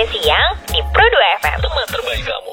sampai siang di Pro 2 FM. Teman terbaik kamu.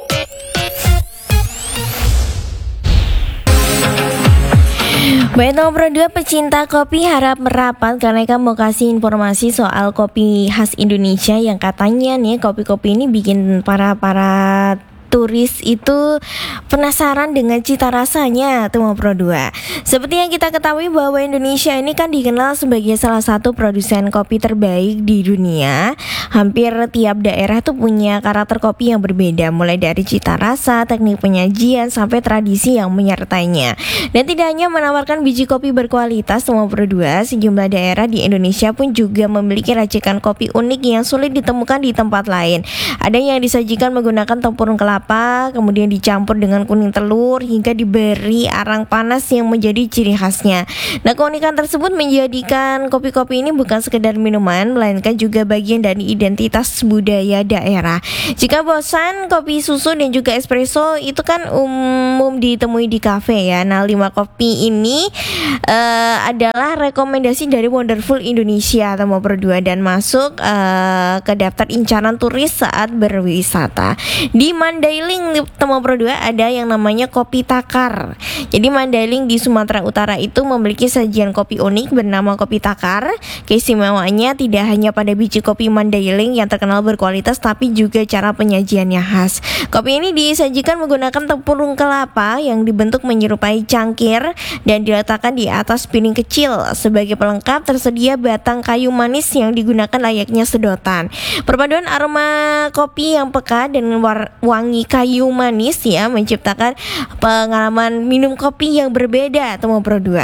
Baik Pro 2 pecinta kopi harap merapat karena kamu mau kasih informasi soal kopi khas Indonesia yang katanya nih kopi-kopi ini bikin para turis itu penasaran dengan cita rasanya tuh Pro 2. Seperti yang kita ketahui bahwa Indonesia ini kan dikenal sebagai salah satu produsen kopi terbaik di dunia. Hampir tiap daerah tuh punya karakter kopi yang berbeda, mulai dari cita rasa, teknik penyajian, sampai tradisi yang menyertainya. Dan tidak hanya menawarkan biji kopi berkualitas tuh Pro 2, sejumlah daerah di Indonesia pun juga memiliki racikan kopi unik yang sulit ditemukan di tempat lain. Ada yang disajikan menggunakan tempurung kelapa, kemudian dicampur dengan kuning telur hingga diberi arang panas yang menjadi ciri khasnya. Nah, keunikan tersebut menjadikan kopi-kopi ini bukan sekedar minuman, melainkan juga bagian dari identitas budaya daerah. Jika bosan kopi susu dan juga espresso itu kan umum ditemui di kafe ya. Nah, 5 kopi ini adalah rekomendasi dari Wonderful Indonesia atau Pro 2 dan masuk ke daftar incaran turis saat berwisata. Di Mandailing Temo Pro 2 ada yang namanya kopi takar. Jadi Mandailing di Sumatera Utara itu memiliki sajian kopi unik bernama kopi takar. Keistimewaannya tidak hanya pada biji kopi Mandailing yang terkenal berkualitas, tapi juga cara penyajiannya khas. Kopi ini disajikan menggunakan tempurung kelapa yang dibentuk menyerupai cangkir dan diletakkan di atas piring kecil. Sebagai pelengkap tersedia batang kayu manis yang digunakan layaknya sedotan. Perpaduan aroma kopi yang pekat dan wangi kayu manis ya menciptakan pengalaman minum kopi yang berbeda Temo Pro 2.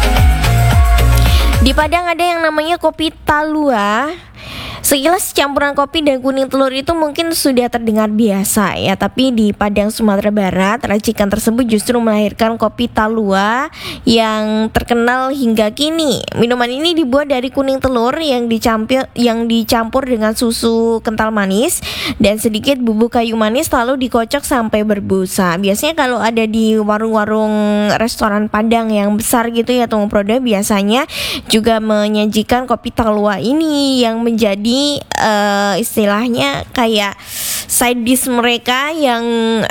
Di Padang ada yang namanya kopi talua. Sekilas campuran kopi dan kuning telur itu mungkin sudah terdengar biasa ya, tapi di Padang Sumatera Barat racikan tersebut justru melahirkan kopi talua yang terkenal hingga kini. Minuman ini dibuat dari kuning telur yang dicampur dengan susu kental manis dan sedikit bubuk kayu manis, lalu dikocok sampai berbusa. Biasanya kalau ada di warung-warung restoran Padang yang besar gitu ya Temo Pro 2, biasanya juga menyajikan kopi talua ini yang menjadi istilahnya kayak side dish mereka yang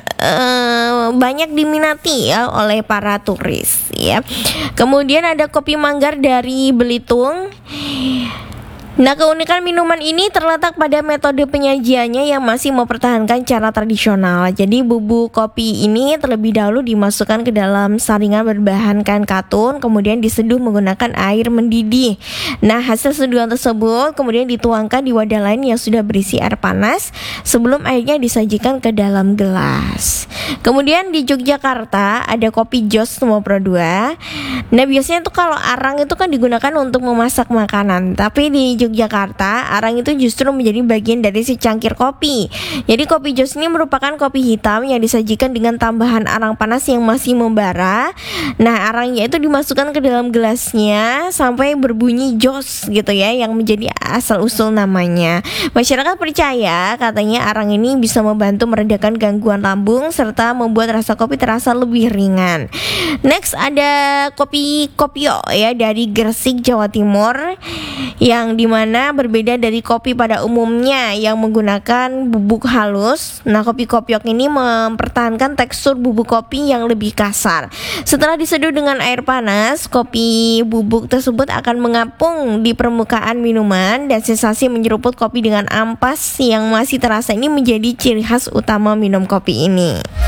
banyak diminati ya oleh para turis ya. Kemudian ada kopi manggar dari Belitung. Nah, keunikan minuman ini terletak pada metode penyajiannya yang masih mempertahankan cara tradisional. Jadi bubuk kopi ini terlebih dahulu dimasukkan ke dalam saringan berbahan kain katun, kemudian diseduh menggunakan air mendidih. Nah, hasil seduhan tersebut kemudian dituangkan di wadah lain yang sudah berisi air panas sebelum airnya disajikan ke dalam gelas. Kemudian di Yogyakarta ada kopi jos Temo Pro 2. Nah, biasanya tuh kalau arang itu kan digunakan untuk memasak makanan, tapi di Yogyakarta, arang itu justru menjadi bagian dari si cangkir kopi. Jadi kopi jos ini merupakan kopi hitam yang disajikan dengan tambahan arang panas yang masih membara. Nah, arangnya itu dimasukkan ke dalam gelasnya sampai berbunyi jos gitu ya, yang menjadi asal-usul namanya. Masyarakat percaya katanya arang ini bisa membantu meredakan gangguan lambung serta membuat rasa kopi terasa lebih ringan. Next ada kopi Kopio ya dari Gresik, Jawa Timur, yang dimana berbeda dari kopi pada umumnya yang menggunakan bubuk halus. Nah, kopi kopiok ini mempertahankan tekstur bubuk kopi yang lebih kasar. Setelah diseduh dengan air panas, kopi bubuk tersebut akan mengapung di permukaan minuman dan sensasi menyeruput kopi dengan ampas yang masih terasa ini menjadi ciri khas utama minum kopi ini.